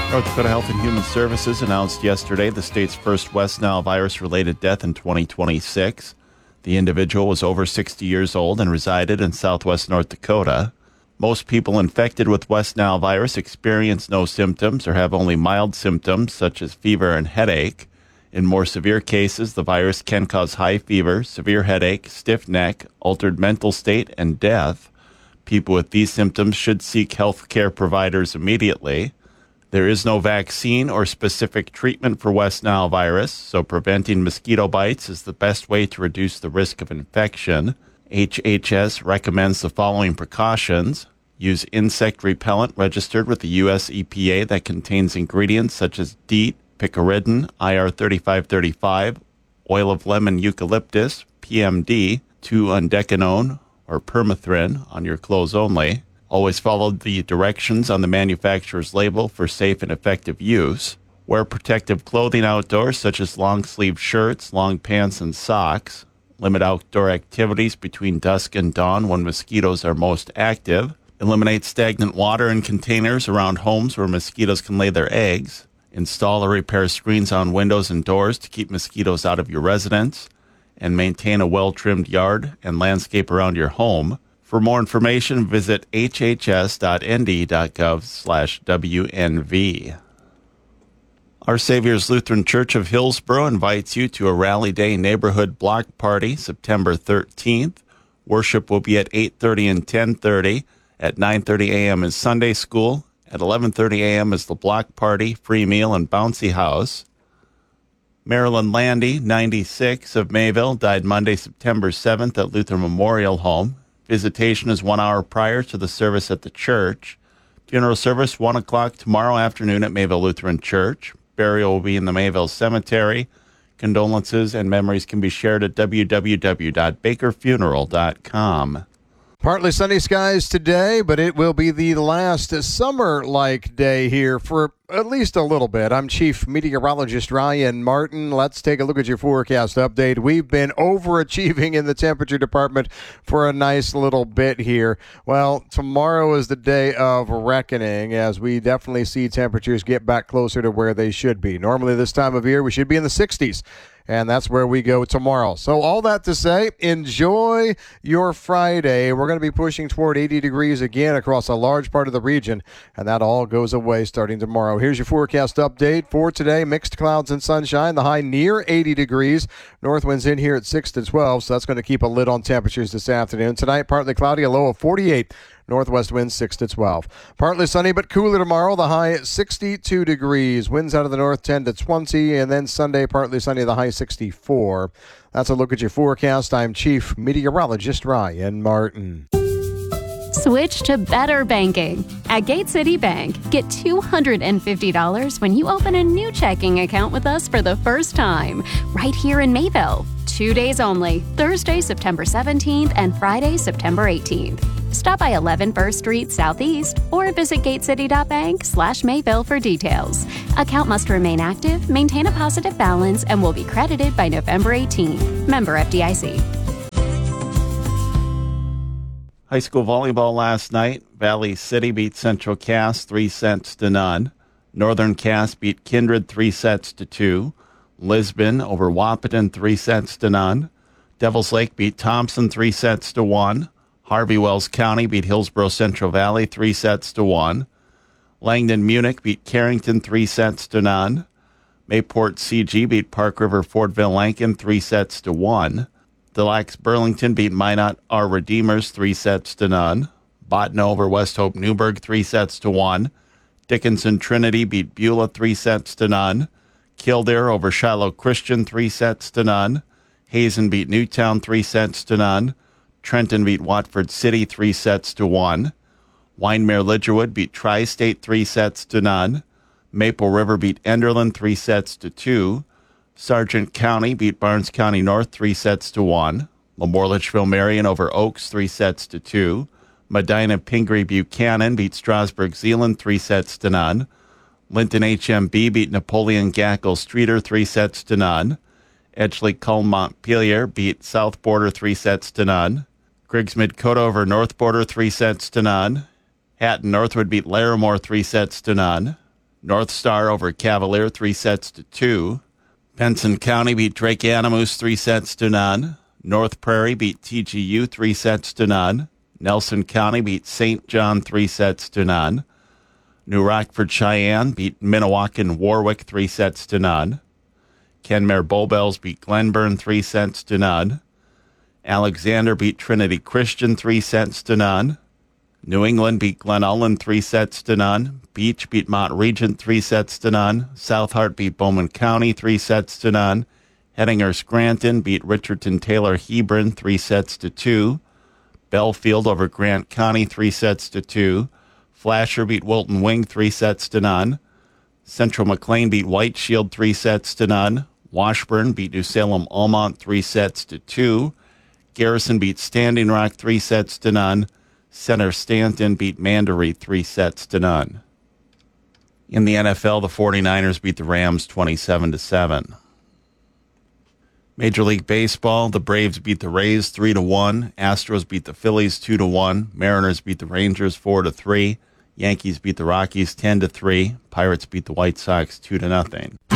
North Dakota Health and Human Services announced yesterday the state's first West Nile virus-related death in 2026. The individual was over 60 years old and resided in southwest North Dakota. Most people infected with West Nile virus experience no symptoms or have only mild symptoms such as fever and headache. In more severe cases, the virus can cause high fever, severe headache, stiff neck, altered mental state, and death. People with these symptoms should seek health care providers immediately. There is no vaccine or specific treatment for West Nile virus, so preventing mosquito bites is the best way to reduce the risk of infection. HHS recommends the following precautions. Use insect repellent registered with the U.S. EPA that contains ingredients such as DEET, picaridin, IR3535, oil of lemon eucalyptus, PMD, 2-undecanone, or permethrin on your clothes only. Always follow the directions on the manufacturer's label for safe and effective use. Wear protective clothing outdoors, such as long-sleeve shirts, long pants, and socks. Limit outdoor activities between dusk and dawn when mosquitoes are most active. Eliminate stagnant water in containers around homes where mosquitoes can lay their eggs. Install or repair screens on windows and doors to keep mosquitoes out of your residence. And maintain a well-trimmed yard and landscape around your home. For more information, visit hhs.nd.gov/WNV. Our Savior's Lutheran Church of Hillsboro invites you to a Rally Day neighborhood block party September 13th. Worship will be at 8:30 and 10:30. At 9:30 a.m. is Sunday school. At 11:30 a.m. is the block party, free meal, and bouncy house. Marilyn Landy, 96, of Mayville, died Monday, September 7th at Lutheran Memorial Home. Visitation is 1 hour prior to the service at the church. Funeral service 1 o'clock tomorrow afternoon at Mayville Lutheran Church. Burial will be in the Mayville Cemetery. Condolences and memories can be shared at www.bakerfuneral.com. Partly sunny skies today, but it will be the last summer-like day here for at least a little bit. I'm Chief Meteorologist Ryan Martin. Let's take a look at your forecast update. We've been overachieving in the temperature department for a nice little bit here. Well, tomorrow is the day of reckoning as we definitely see temperatures get back closer to where they should be. Normally this time of year we should be in the 60s. And that's where we go tomorrow. So all that to say, enjoy your Friday. We're going to be pushing toward 80 degrees again across a large part of the region, and that all goes away starting tomorrow. Here's your forecast update for today. Mixed clouds and sunshine, the high near 80 degrees. North winds in here at 6 to 12, so that's going to keep a lid on temperatures this afternoon. Tonight, partly cloudy, a low of 48. Northwest winds 6 to 12. Partly sunny but cooler tomorrow. The high 62 degrees. Winds out of the north 10 to 20. And then Sunday, partly sunny, the high 64. That's a look at your forecast. I'm Chief Meteorologist Ryan Martin. Switch to better banking. At Gate City Bank, get $250 when you open a new checking account with us for the first time, right here in Mayville. 2 days only, Thursday, September 17th and Friday, September 18th. Stop by 11 First Street Southeast or visit gatecity.bank/Mayville for details. Account must remain active, maintain a positive balance, and will be credited by November 18th. Member FDIC. High school volleyball last night. Valley City beat Central Cass 3-0 to none. Northern Cass beat Kindred 3-2. Lisbon over Wahpeton 3-0 to none. Devils Lake beat Thompson 3-1 to 1. Harvey Wells County beat Hillsborough Central Valley 3-1 to 1. Langdon Munich beat Carrington 3-0 to none. Mayport CG beat Park River Fortville Lankin 3-1 to 1. Delax Burlington beat Minot R. Redeemers 3-0 to none. Botno over West Hope Newburgh 3-0 to 1. Dickinson Trinity beat Beulah 3-0 to none. Kildare over Shiloh Christian 3-0 to none. Hazen beat Newtown 3-0 to none. Trenton beat Watford City 3-0 to 1. Wyndmere Lidgerwood beat Tri-State 3-0 to none. Maple River beat Enderlin 3-0 to 2. Sargent County beat Barnes County North 3-0 to 1. LaMoure Litchfield Marion over Oaks 3-0 to 2. Medina Pingree Buchanan beat Strasburg Zeeland 3-0 to none. Linton HMB beat Napoleon Gackle Streeter 3-0 to none. Edgeley Culm Montpelier beat South Border 3-0 to none. Griggs Midcote over North Border 3-0 to none. Hatton Northwood beat Larimore 3-0 to none. North Star over Cavalier 3-2. Benson County beat Drake Animus 3-0. North Prairie beat TGU 3-0. Nelson County beat St. John 3-0. New Rockford Cheyenne beat Minnewacan Warwick 3-0. Kenmare Bowbells beat Glenburn 3-0. Alexander beat Trinity Christian 3-0. New England beat Glen Ullin 3-0. Beach beat Mont Regent 3-0. South Hart beat Bowman County 3-0. Hettinger Scranton beat Richardson Taylor Hebron 3-2. Belfield over Grant County 3-2. Flasher beat Wilton Wing 3-0. Central McLean beat White Shield 3-0. Washburn beat New Salem Almont 3-2. Garrison beat Standing Rock 3-0. Center Stanton beat Mandaree 3-0. In the NFL, the 49ers beat the Rams 27-7. Major League Baseball, the Braves beat the Rays 3-1. Astros beat the Phillies 2-1. Mariners beat the Rangers 4-3. Yankees beat the Rockies 10-3. Pirates beat the White Sox 2-0.